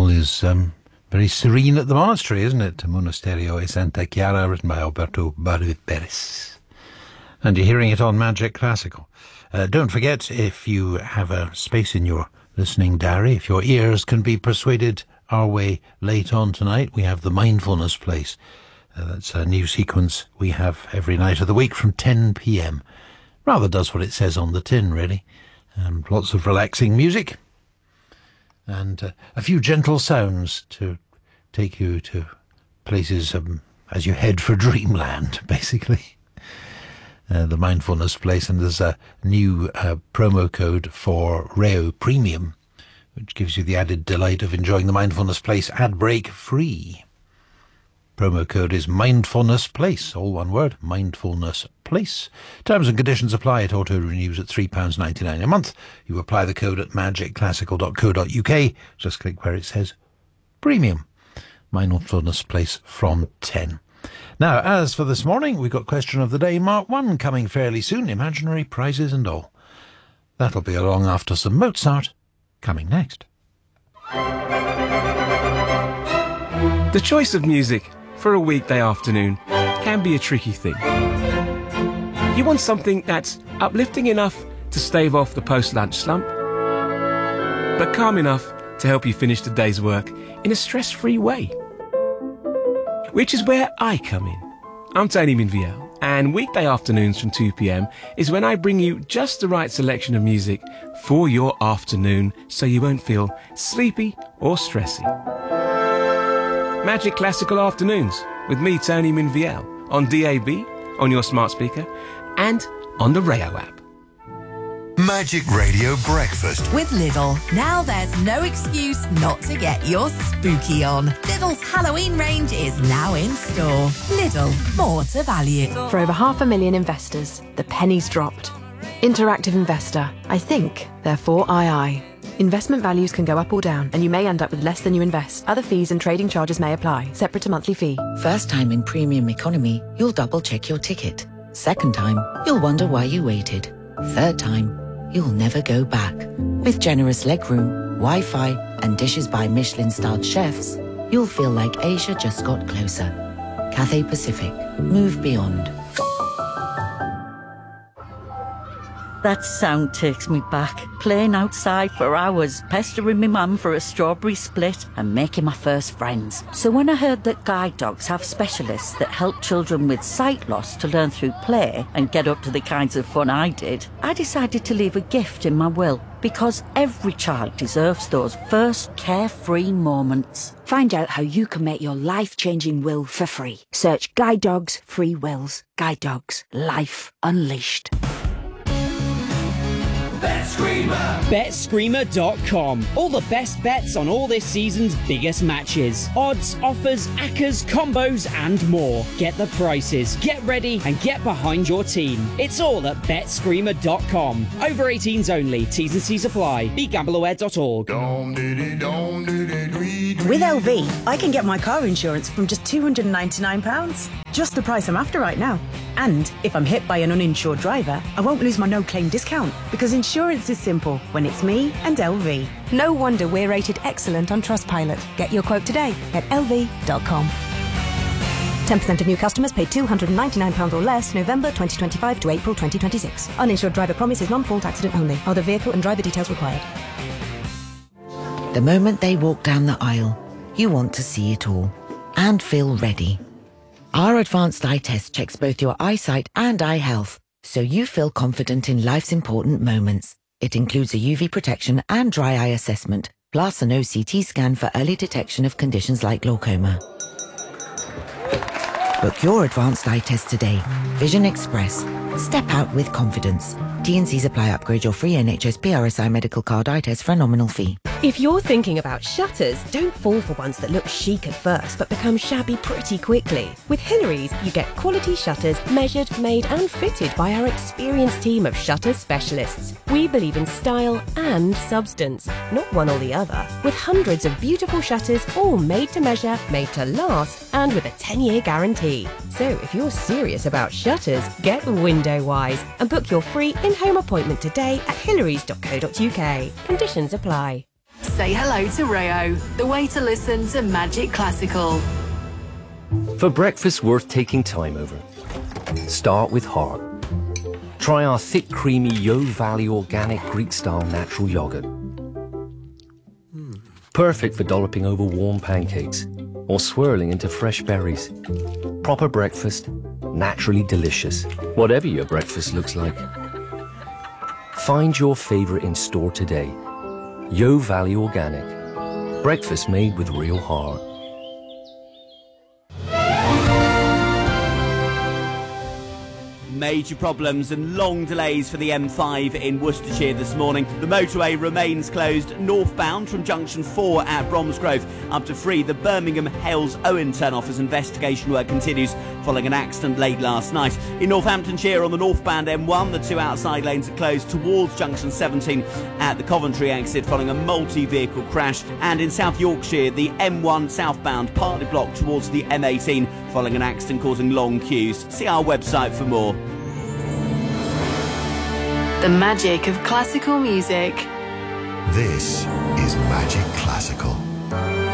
All is very serene at the monastery, isn't it? Monasterio e Santa Chiara, written by Alberto Barberis. And you're hearing it on Magic Classical. Don't forget, if you have a space in your listening diary, if your ears can be persuaded our way late on tonight, we have the Mindfulness Place. That's a new sequence we have every night of the week from 10 p.m. Rather does what it says on the tin, really. Lots of relaxing music and a few gentle sounds to take you to places as you head for dreamland, basically. The Mindfulness Place, and there's a new promo code for Reo Premium, which gives you the added delight of enjoying the Mindfulness Place ad break free. Promo code is Mindfulness Place, all one word, Mindfulness Place. Terms and conditions apply. It auto renews at £3.99 a month. You apply the code at magicclassical.co.uk. Just click where it says Premium. Mindfulness Place from 10. Now, as for this morning, we've got question of the day, Mark 1, coming fairly soon, imaginary prizes and all. That'll be along after some Mozart, coming next. The choice of music for a weekday afternoon can be a tricky thing. You want something that's uplifting enough to stave off the post-lunch slump, but calm enough to help you finish the day's work in a stress-free way. Which is where I come in. I'm Tony Minviel, and weekday afternoons from 2 p.m. is when I bring you just the right selection of music for your afternoon so you won't feel sleepy or stressy. Magic Classical Afternoons with me, Tony Minviel, on DAB, on your smart speaker, and on the Rayo app. Magic Radio Breakfast with Lidl. Now there's no excuse not to get your spooky on. Lidl's Halloween range is now in store. Lidl, more to value. For over 500,000 investors, the penny's dropped. Interactive investor. I think, therefore I. Investment values can go up or down, and you may end up with less than you invest. Other fees and trading charges may apply, separate to monthly fee. First time in premium economy, you'll double check your ticket. Second time, you'll wonder why you waited. Third time, you'll never go back. With generous legroom, Wi-Fi, and dishes by Michelin-starred chefs, you'll feel like Asia just got closer. Cathay Pacific. Move beyond. That sound takes me back. Playing outside for hours, pestering my mum for a strawberry split and making my first friends. So when I heard that guide dogs have specialists that help children with sight loss to learn through play and get up to the kinds of fun I did, I decided to leave a gift in my will, because every child deserves those first carefree moments. Find out how you can make your life-changing will for free. Search Guide Dogs Free Wills. Guide Dogs. Life Unleashed. BetScreamer.com. All the best bets on all this season's biggest matches. Odds, offers, accas, combos and more. Get the prices, get ready and get behind your team. It's all at BetScreamer.com. Over 18s only. T's and C's apply. BeGambleAware.org. With LV, I can get my car insurance from just £299. Just the price I'm after right now. And if I'm hit by an uninsured driver, I won't lose my no-claim discount, because insurance is simple when it's me and LV. No wonder we're rated excellent on Trustpilot. Get your quote today at lv.com. 10% of new customers pay £299 or less November 2025 to April 2026. Uninsured driver promise is non-fault accident only. Other vehicle and driver details required. The moment they walk down the aisle, you want to see it all and feel ready. Our advanced eye test checks both your eyesight and eye health, so you feel confident in life's important moments. It includes a UV protection and dry eye assessment, plus an OCT scan for early detection of conditions like glaucoma. Book your advanced eye test today. Vision Express. Step out with confidence. T&Cs apply. Upgrade your free NHS PRSI medical card eye test for a nominal fee. If you're thinking about shutters, don't fall for ones that look chic at first but become shabby pretty quickly. With Hillary's, you get quality shutters measured, made and fitted by our experienced team of shutter specialists. We believe in style and substance, not one or the other. With hundreds of beautiful shutters, all made to measure, made to last, and with a 10-year guarantee. So if you're serious about shutters, get Windowwise and book your free in-home appointment today at hillarys.co.uk. Conditions apply. say hello to Rio, the way to listen to Magic Classical. For breakfast worth taking time over, start with heart. Try our thick, creamy Yo Valley organic Greek-style natural yogurt. Perfect for dolloping over warm pancakes or swirling into fresh berries. Proper breakfast, naturally delicious, whatever your breakfast looks like. Find your favorite in store today. Yo Valley Organic. Breakfast made with real heart. Major problems and long delays for the M5 in Worcestershire this morning. The motorway remains closed northbound from junction 4 at Bromsgrove up to 3. The Birmingham Hales Owen turn-off as investigation work continues following an accident late last night. In Northamptonshire on the northbound M1, the 2 outside lanes are closed towards junction 17 at the Coventry exit following a multi-vehicle crash. And in South Yorkshire, the M1 southbound partly blocked towards the M18 following an accident causing long queues. See our website for more. The magic of classical music. This is Magic Classical.